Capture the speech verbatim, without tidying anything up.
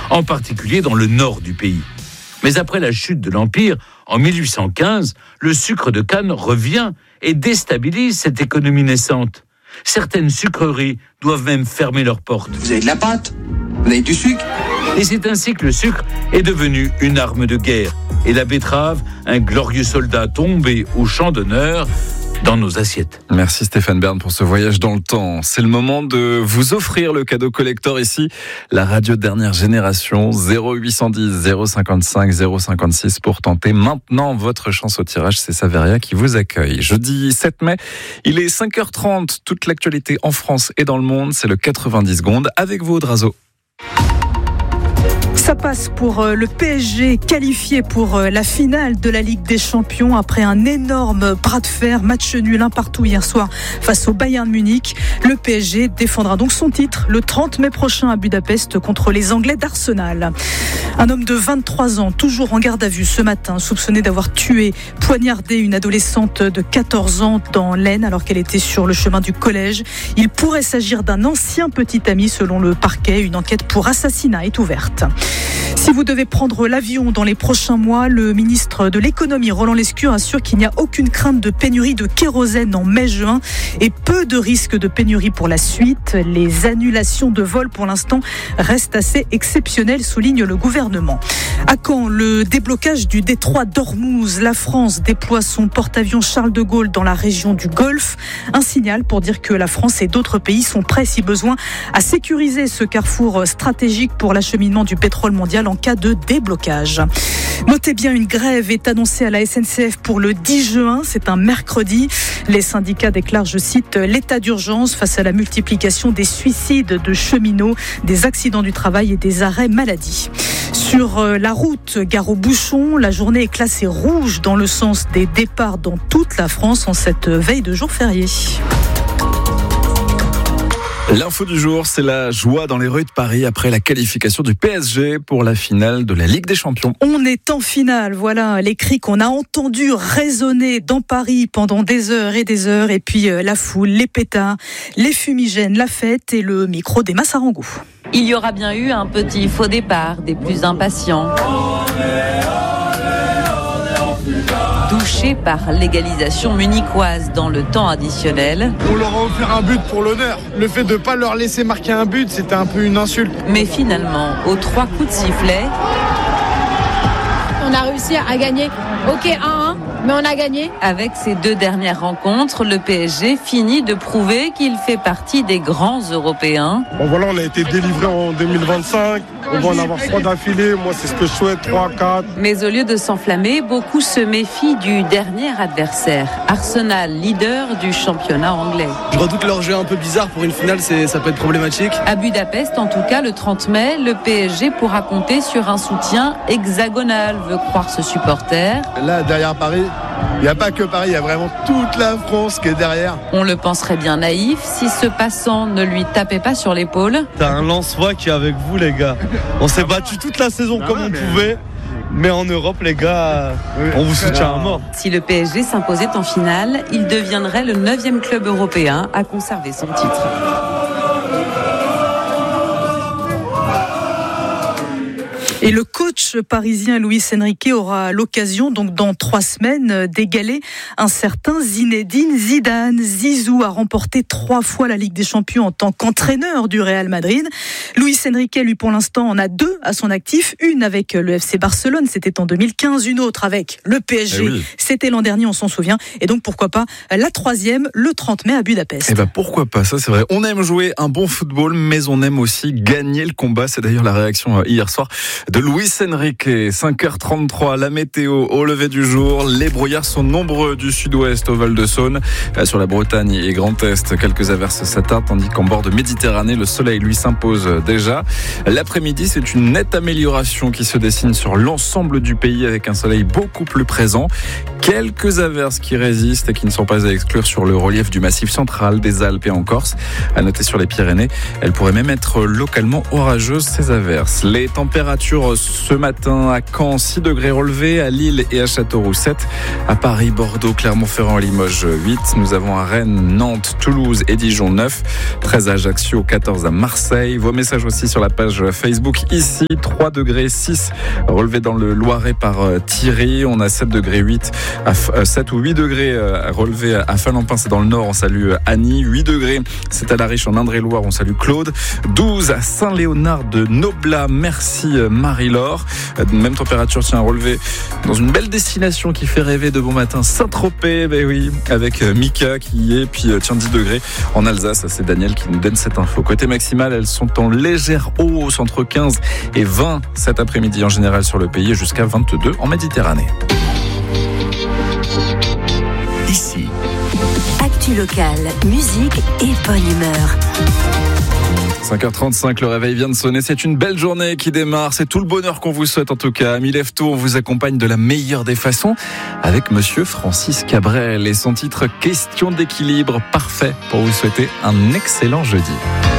en particulier dans le nord du pays. Mais après la chute de l'Empire, en mille huit cent quinze, le sucre de canne revient et déstabilise cette économie naissante. Certaines sucreries doivent même fermer leurs portes. Vous avez de la pâte ? Vous avez du sucre ? Et c'est ainsi que le sucre est devenu une arme de guerre. Et la betterave, un glorieux soldat tombé au champ d'honneur dans nos assiettes. Merci Stéphane Bern pour ce voyage dans le temps. C'est le moment de vous offrir le cadeau collector ici, la radio dernière génération, zéro huit cent dix, zéro cinquante-cinq, zéro cinquante-six pour tenter maintenant votre chance au tirage. C'est Saveria qui vous accueille. Jeudi sept mai, il est cinq heures trente. Toute l'actualité en France et dans le monde, c'est le quatre-vingt-dix secondes avec vous, Drazo. Ça passe pour le P S G qualifié pour la finale de la Ligue des Champions après un énorme bras de fer, match nul un partout hier soir face au Bayern Munich. Le P S G défendra donc son titre le trente mai prochain à Budapest contre les Anglais d'Arsenal. Un homme de vingt-trois ans, toujours en garde à vue ce matin, soupçonné d'avoir tué, poignardé une adolescente de quatorze ans dans l'Aisne alors qu'elle était sur le chemin du collège. Il pourrait s'agir d'un ancien petit ami selon le parquet. Une enquête pour assassinat est ouverte. Si vous devez prendre l'avion dans les prochains mois, le ministre de l'économie, Roland Lescure, assure qu'il n'y a aucune crainte de pénurie de kérosène en mai-juin et peu de risques de pénurie pour la suite. Les annulations de vols pour l'instant restent assez exceptionnelles, souligne le gouvernement. À quand le déblocage du détroit d'Ormuz? La France déploie son porte-avions Charles de Gaulle dans la région du Golfe. Un signal pour dire que la France et d'autres pays sont prêts, si besoin, à sécuriser ce carrefour stratégique pour l'acheminement du pétrole mondial en cas de déblocage. Notez bien, une grève est annoncée à la S N C F pour le dix juin, c'est un mercredi. Les syndicats déclarent, je cite, l'état d'urgence face à la multiplication des suicides de cheminots, des accidents du travail et des arrêts maladie. Sur la route, gare aux bouchons, la journée est classée rouge dans le sens des départs dans toute la France en cette veille de jour férié. L'info du jour, c'est la joie dans les rues de Paris après la qualification du P S G pour la finale de la Ligue des Champions. On est en finale, voilà les cris qu'on a entendus résonner dans Paris pendant des heures et des heures. Et puis la foule, les pétards, les fumigènes, la fête et le micro d'Emma Sarangou. Il y aura bien eu un petit faux départ des plus impatients. Touché par l'égalisation munichoise dans le temps additionnel. On leur a offert un but pour l'honneur. Le fait de ne pas leur laisser marquer un but, c'était un peu une insulte. Mais finalement, aux trois coups de sifflet, on a réussi à gagner. Ok, un un, mais on a gagné. Avec ces deux dernières rencontres, le P S G finit de prouver qu'il fait partie des grands Européens. Bon voilà, on a été délivré en deux mille vingt-cinq. On va en avoir trois d'affilée. Moi, c'est ce que je souhaite, trois, quatre. Mais au lieu de s'enflammer, beaucoup se méfient du dernier adversaire. Arsenal, leader du championnat anglais. Je redoute leur jeu un peu bizarre pour une finale, c'est, ça peut être problématique. À Budapest, en tout cas, le trente mai, le P S G pourra compter sur un soutien hexagonal, veut croire ce supporter. Là, derrière Paris, il n'y a pas que Paris, il y a vraiment toute la France qui est derrière. On le penserait bien naïf si ce passant ne lui tapait pas sur l'épaule. T'as un Lensois qui est avec vous, les gars. On s'est battu toute la saison comme on pouvait. Mais en Europe, les gars, on vous soutient à mort. Si le P S G s'imposait en finale, il deviendrait le neuvième club européen à conserver son titre. Et le coach parisien Luis Enrique aura l'occasion, donc dans trois semaines, d'égaler un certain Zinedine Zidane. Zizou a remporté trois fois la Ligue des Champions en tant qu'entraîneur du Real Madrid. Luis Enrique, lui, pour l'instant, en a deux à son actif. Une avec le F C Barcelone, c'était en deux mille quinze. Une autre avec le P S G, eh oui. C'était l'an dernier, on s'en souvient. Et donc, pourquoi pas la troisième, le trente mai à Budapest. Eh ben, pourquoi pas, ça c'est vrai. On aime jouer un bon football, mais on aime aussi gagner le combat. C'est d'ailleurs la réaction hier soir de Luis Enrique. Cinq heures trente-trois, la météo au lever du jour. Les brouillards sont nombreux du sud-ouest au Val-de-Saône. Sur la Bretagne et Grand Est, quelques averses s'attardent, tandis qu'en bord de Méditerranée, le soleil lui s'impose déjà. L'après-midi, c'est une nette amélioration qui se dessine sur l'ensemble du pays avec un soleil beaucoup plus présent. Quelques averses qui résistent et qui ne sont pas à exclure sur le relief du massif central, des Alpes et en Corse. À noter sur les Pyrénées, elles pourraient même être localement orageuses, ces averses. Les températures températures ce matin à Caen, six degrés relevés, à Lille et à Châteauroux sept, à Paris, Bordeaux, Clermont-Ferrand et Limoges huit. Nous avons à Rennes, Nantes, Toulouse et Dijon neuf, treize à Ajaccio, quatorze à Marseille. Vos messages aussi sur la page Facebook ici, trois degrés six relevés dans le Loiret par Thierry. On a sept degrés huit, à, sept ou huit degrés relevés à Falampin, c'est dans le nord, on salue Annie. huit degrés, c'est à La Riche en Indre-et-Loire, on salue Claude. douze à Saint-Léonard de Noblat, merci Marie-Laure. Même température, tiens, relevée dans une belle destination qui fait rêver de bon matin, Saint-Tropez, ben oui, avec Mika qui y est, puis tiens, dix degrés en Alsace, c'est Daniel qui nous donne cette info. Côté maximal, elles sont en légère hausse, entre quinze et vingt cet après-midi en général sur le pays, jusqu'à vingt-deux en Méditerranée. Ici, actu locale, musique et bonne humeur. cinq heures trente-cinq, le réveil vient de sonner. C'est une belle journée qui démarre. C'est tout le bonheur qu'on vous souhaite en tout cas. Amis Lève-Tôt, on vous accompagne de la meilleure des façons avec monsieur Francis Cabrel et son titre Question d'équilibre, parfait pour vous souhaiter un excellent jeudi.